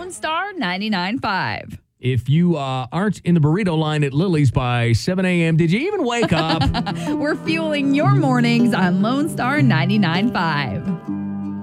Lone Star 99.5. If you aren't in the burrito line at Lily's by 7 a.m., did you even wake up? We're fueling your mornings on Lone Star 99.5.